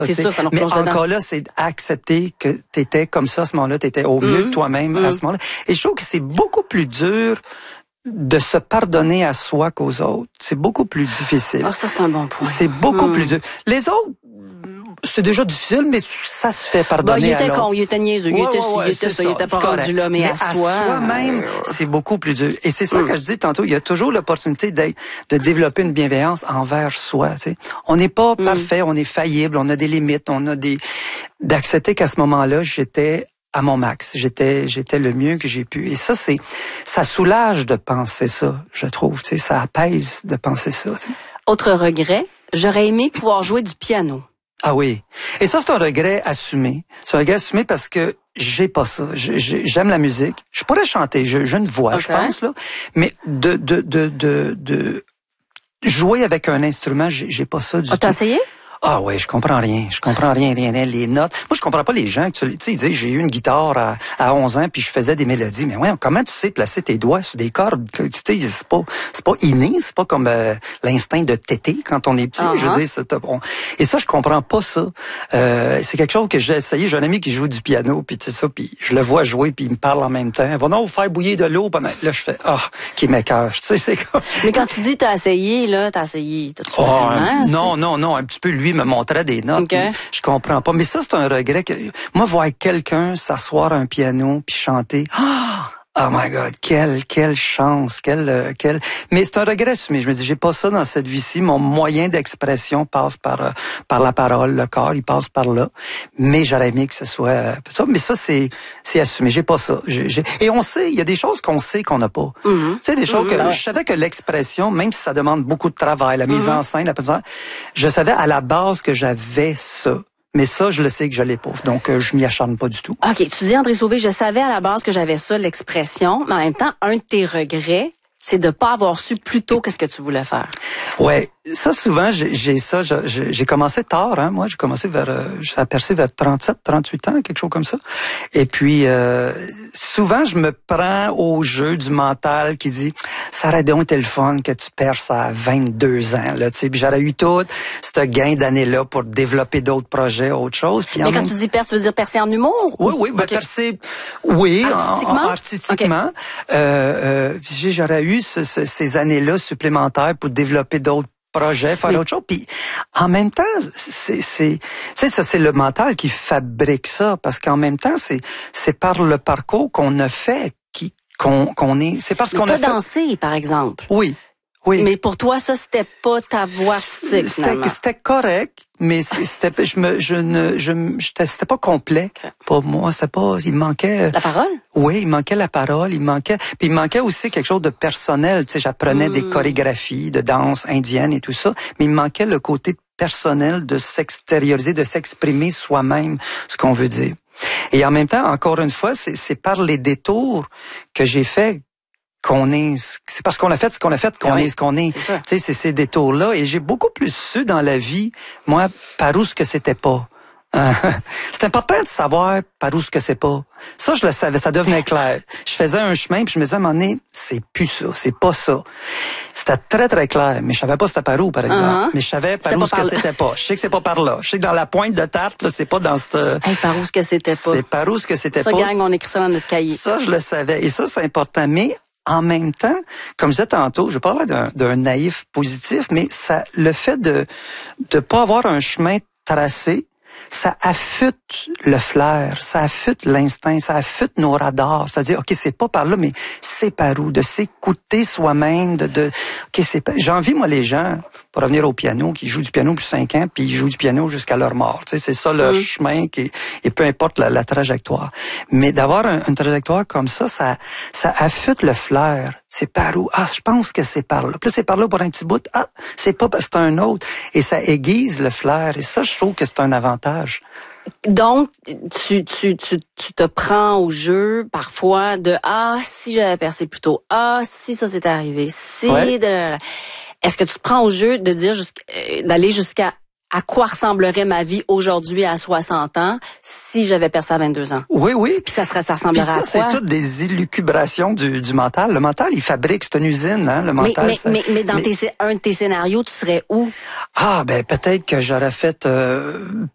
C'est ça, ça nous mais replonge dedans. encore là, c'est accepter que t'étais comme ça à ce moment-là, t'étais au mieux de toi-même à ce moment-là. Et je trouve que c'est beaucoup plus dur de se pardonner à soi qu'aux autres. C'est beaucoup plus difficile. Ah, ça, c'est un bon point. C'est beaucoup plus dur. Les autres, c'est déjà difficile, mais ça se fait pardonner il à était l'autre. con, il était niaiseux, il était ci, il était ça, il était pas rendu là, mais à soi-même, c'est beaucoup plus dur. Et c'est ça que je dis tantôt, il y a toujours l'opportunité de développer une bienveillance envers soi. Tu sais. On n'est pas parfait, on est faillible, on a des limites, d'accepter qu'à ce moment-là, j'étais à mon max. J'étais le mieux que j'ai pu. Et ça soulage de penser ça, je trouve. Tu sais, ça apaise de penser ça. Tu sais. Autre regret, j'aurais aimé pouvoir jouer du piano. Ah oui. Et ça, c'est un regret assumé. C'est un regret assumé parce que j'ai pas ça. J'aime la musique. Je pourrais chanter. J'ai une voix, je pense, là. Mais de jouer avec un instrument, j'ai pas ça du tout. T'as essayé? Ah ouais, je comprends rien. Je comprends rien, les notes. Moi, je comprends pas les gens tu sais, ils disent, j'ai eu une guitare à 11 ans puis je faisais des mélodies. Mais ouais, comment tu sais placer tes doigts sur des cordes? Tu sais, c'est pas inné, c'est pas comme l'instinct de téter quand on est petit. Je veux dire, et ça, je comprends pas ça. C'est quelque chose que j'ai essayé. J'ai un ami qui joue du piano puis tout ça, puis je le vois jouer puis il me parle en même temps. Va donc faire bouillir de l'eau pendant. Là, je fais qui m'écoeure. Tu sais, c'est comme. Mais quand tu dis t'as essayé, t'as-tu Non, un petit peu lui me montrait des notes. Okay. Je comprends pas. Mais ça, c'est un regret que moi, voir quelqu'un s'asseoir à un piano puis chanter. Oh my God, quelle chance, mais c'est un regret assumé. Je me dis, j'ai pas ça dans cette vie-ci. Mon moyen d'expression passe par la parole, le corps, il passe par là. Mais j'aurais aimé que ce soit ça. Mais ça, c'est assumé. J'ai pas ça. Et on sait, il y a des choses qu'on sait qu'on n'a pas. Tu sais, des choses que je savais que l'expression, même si ça demande beaucoup de travail, la mise en scène, je savais à la base que j'avais ça. Mais ça, je le sais que je l'ai pas. Donc, je m'y acharne pas du tout. OK. Tu dis, André Sauvé, je savais à la base que j'avais ça, l'expression, mais en même temps, un de tes regrets, c'est de pas avoir su plus tôt qu'est-ce que tu voulais faire. Ouais. Ça, souvent, j'ai commencé tard, hein. Moi, j'ai commencé j'ai aperçu vers 37, 38 ans, quelque chose comme ça. Et puis, souvent, je me prends au jeu du mental qui dit, ça aurait donc été le fun que tu perces à 22 ans, là, tu sais. Puis j'aurais eu tout ce gain d'années-là pour développer d'autres projets, autre chose. Puis mais quand tu dis percer, tu veux dire percer en humour? Oui, percer, oui, artistiquement. J'aurais eu ces années-là supplémentaires pour développer d'autres projets, faire autre chose. Puis en même temps, c'est le mental qui fabrique ça, parce qu'en même temps, c'est par le parcours qu'on a fait qu'on est. C'est parce qu'on a fait. Dansé, par exemple. Oui. Mais pour toi, ça, c'était pas ta voix artistique, finalement. C'était correct, mais c'était pas complet. Pour moi, il manquait. La parole? Oui, il manquait la parole, puis il manquait aussi quelque chose de personnel. Tu sais, j'apprenais des chorégraphies de danse indienne et tout ça, mais il manquait le côté personnel de s'extérioriser, de s'exprimer soi-même ce qu'on veut dire. Et en même temps, encore une fois, c'est par les détours que j'ai fait c'est parce qu'on a fait ce qu'on a fait qu'on est ce qu'on est. Tu sais, c'est ces détours-là. Et j'ai beaucoup plus su dans la vie, moi, par où ce que c'était pas. C'est important de savoir par où ce que c'est pas. Ça, je le savais, ça devenait clair. Je faisais un chemin, puis je me disais à un moment donné, c'est plus ça, c'est pas ça. C'était très, très clair, mais je savais pas c'était par où, par exemple. Mais je savais par où ce que c'était pas. Je sais que c'est pas par là. Je sais que dans la pointe de tarte, là, c'est pas dans cette... par où ce que c'était pas. C'est par où ce que c'était pas. Ça, gang, on écrit ça dans notre cahier. Ça, je le savais. Et ça, c'est important. Mais en même temps, comme je disais tantôt, je parlais d'un naïf positif, mais le fait de pas avoir un chemin tracé, ça affûte le flair, ça affûte l'instinct, ça affûte nos radars. C'est-à-dire, OK, c'est pas par là, mais c'est par où? De s'écouter soi-même, OK, j'envie, moi, les gens, pour revenir au piano, qui jouent du piano depuis 5 ans, puis ils jouent du piano jusqu'à leur mort. Tu sais, c'est ça le chemin et peu importe la trajectoire. Mais d'avoir une trajectoire comme ça affûte le flair. C'est par où? Ah, je pense que c'est par là. Puis là, c'est par là pour un petit bout. Ah, c'est pas parce que c'est un autre. Et ça aiguise le flair. Et ça, je trouve que c'est un avantage. Donc, tu te prends au jeu parfois de si j'avais percé plus tôt. Si ça s'était arrivé. Est-ce que tu te prends au jeu de dire d'aller jusqu'à à quoi ressemblerait ma vie aujourd'hui à 60 ans si j'avais percé à 22 ans? Oui. Puis ça ressemblerait à quoi? C'est toutes des élucubrations du mental. Le mental, il fabrique, c'est une usine, hein, le mental. Mais dans un de tes scénarios, tu serais où? Peut-être que j'aurais fait